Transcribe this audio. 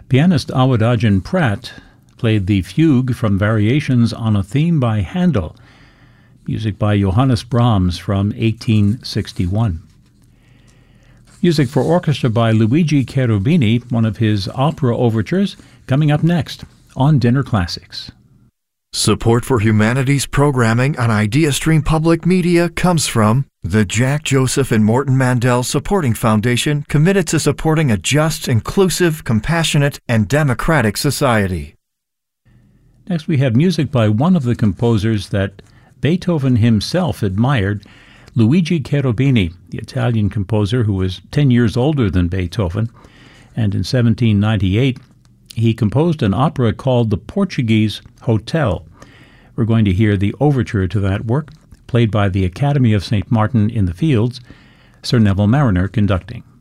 Pianist Awadagin Pratt played the fugue from Variations on a Theme by Handel, music by Johannes Brahms from 1861. Music for orchestra by Luigi Cherubini, one of his opera overtures, coming up next on Dinner Classics. Support for humanities programming on IdeaStream Public Media comes from the Jack Joseph and Morton Mandel Supporting Foundation, committed to supporting a just, inclusive, compassionate, and democratic society. Next, we have music by one of the composers that Beethoven himself admired, Luigi Cherubini, the Italian composer who was 10 years older than Beethoven, and in 1798 he composed an opera called The Portuguese Hotel. We're going to hear the overture to that work, played by the Academy of St. Martin in the Fields, Sir Neville Marriner conducting.